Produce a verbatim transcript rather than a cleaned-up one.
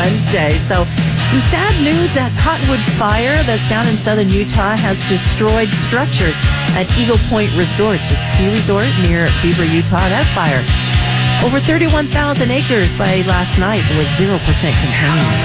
Wednesday. So some sad news, that Cottonwood fire that's down in southern Utah has destroyed structures at Eagle Point Resort, the ski resort near Beaver, Utah. That fire, over thirty-one thousand acres by last night, was zero percent contained.